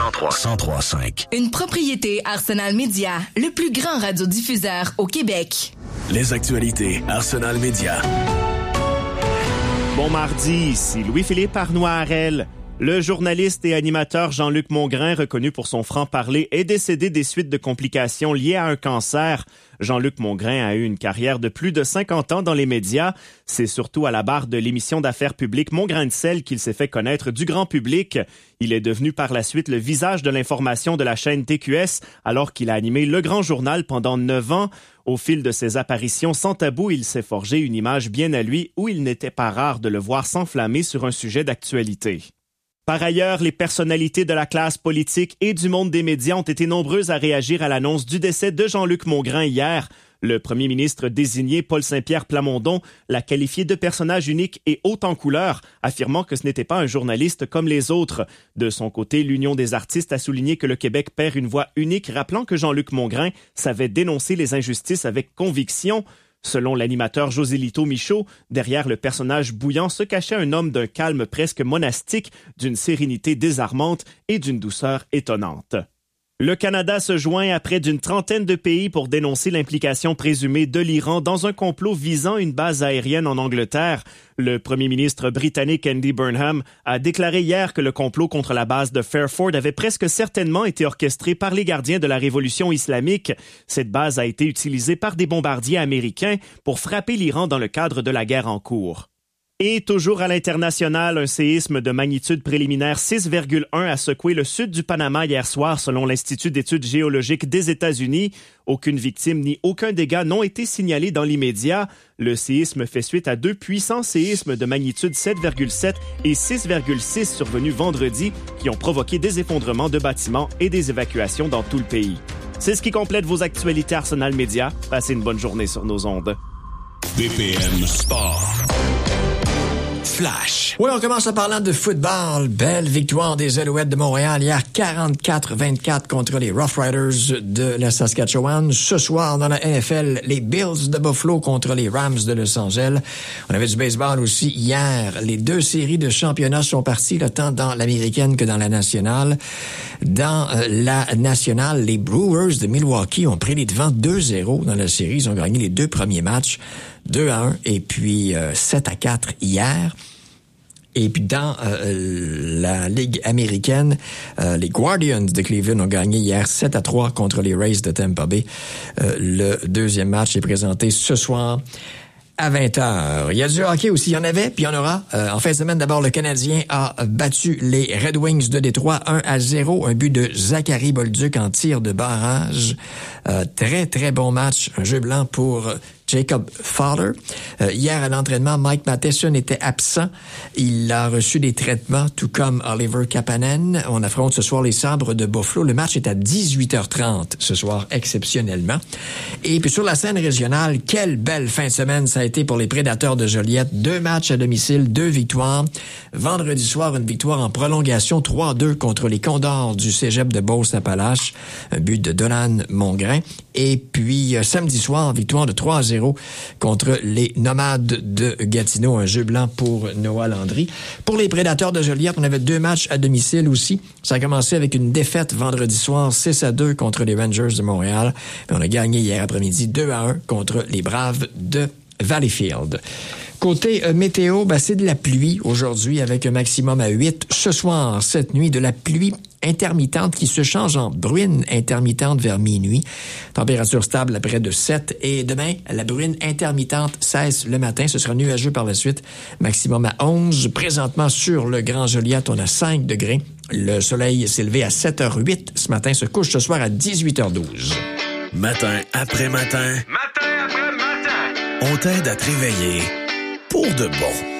103.5. Une propriété Arsenal Media, le plus grand radiodiffuseur au Québec. Les actualités Arsenal Media. Bon mardi, ici Louis-Philippe Arnois-Harel. Le journaliste et animateur Jean-Luc Mongrain, reconnu pour son franc-parler, est décédé des suites de complications liées à un cancer. Jean-Luc Mongrain a eu une carrière de plus de 50 ans dans les médias. C'est surtout à la barre de l'émission d'affaires publiques Mon grain de sel qu'il s'est fait connaître du grand public. Il est devenu par la suite le visage de l'information de la chaîne TQS alors qu'il a animé Le Grand Journal pendant 9 ans. Au fil de ses apparitions sans tabou, il s'est forgé une image bien à lui où il n'était pas rare de le voir s'enflammer sur un sujet d'actualité. Par ailleurs, les personnalités de la classe politique et du monde des médias ont été nombreuses à réagir à l'annonce du décès de Jean-Luc Mongrain hier. Le premier ministre désigné, Paul Saint-Pierre Plamondon, l'a qualifié de personnage unique et haut en couleur, affirmant que ce n'était pas un journaliste comme les autres. De son côté, l'Union des artistes a souligné que le Québec perd une voix unique, rappelant que Jean-Luc Mongrain savait dénoncer les injustices avec conviction. Selon l'animateur Joselito Michaud, derrière le personnage bouillant se cachait un homme d'un calme presque monastique, d'une sérénité désarmante et d'une douceur étonnante. Le Canada se joint à près d'une trentaine de pays pour dénoncer l'implication présumée de l'Iran dans un complot visant une base aérienne en Angleterre. Le premier ministre britannique Andy Burnham a déclaré hier que le complot contre la base de Fairford avait presque certainement été orchestré par les gardiens de la révolution islamique. Cette base a été utilisée par des bombardiers américains pour frapper l'Iran dans le cadre de la guerre en cours. Et toujours à l'international, un séisme de magnitude préliminaire 6,1 a secoué le sud du Panama hier soir selon l'Institut d'études géologiques des États-Unis. Aucune victime ni aucun dégât n'ont été signalés dans l'immédiat. Le séisme fait suite à 2 puissants séismes de magnitude 7,7 et 6,6 survenus vendredi qui ont provoqué des effondrements de bâtiments et des évacuations dans tout le pays. C'est ce qui complète vos actualités Arsenal Media. Passez une bonne journée sur nos ondes. BPM Sport. Flash. Oui, on commence en parlant de football. Belle victoire des Alouettes de Montréal hier, 44-24 contre les Rough Riders de la Saskatchewan. Ce soir, dans la NFL, les Bills de Buffalo contre les Rams de Los Angeles. On avait du baseball aussi hier. Les 2 séries de championnats sont parties, tant dans l'américaine que dans la nationale. Dans la nationale, les Brewers de Milwaukee ont pris les devants 2-0 dans la série. Ils ont gagné les 2 premiers matchs, 2-1 et puis 7-4 hier. Et puis dans la Ligue américaine, les Guardians de Cleveland ont gagné hier 7-3 contre les Rays de Tampa Bay. Le deuxième match est présenté ce soir à 20h. Il y a du hockey aussi, il y en avait, puis il y en aura. En fin de semaine, d'abord, le Canadien a battu les Red Wings de Détroit 1-0. Un but de Zachary Bolduc en tir de barrage. Très, très bon match. Un jeu blanc pour Jacob Fowler. Hier, à l'entraînement, Mike Matheson était absent. Il a reçu des traitements, tout comme Oliver Kapanen. On affronte ce soir les Sabres de Buffalo. Le match est à 18h30 ce soir, exceptionnellement. Et puis sur la scène régionale, quelle belle fin de semaine ça a été pour les Prédateurs de Joliette. 2 matchs à domicile, 2 victoires. Vendredi soir, une victoire en prolongation, 3-2 contre les Condors du Cégep de Beauce-Appalaches. Un but de Dolan Mongrain. Et puis, samedi soir, victoire de 3-0 contre les Nomades de Gatineau. Un jeu blanc pour Noah Landry. Pour les Prédateurs de Joliette, on avait 2 matchs à domicile aussi. Ça a commencé avec une défaite vendredi soir, 6-2 contre les Rangers de Montréal. Et on a gagné hier après-midi 2-1 contre les Braves de Valleyfield. Côté météo, c'est de la pluie aujourd'hui avec un maximum à 8. Ce soir, cette nuit, de la pluie intermittente qui se change en bruine intermittente vers minuit. Température stable à près de 7. Et demain, la bruine intermittente cesse le matin. Ce sera nuageux par la suite. Maximum à 11. Présentement, sur le Grand Joliette, on a 5 degrés. Le soleil s'est levé à 7h08 ce matin. Se couche ce soir à 18h12. Matin après matin. Matin après matin. On t'aide à te réveiller pour de bon.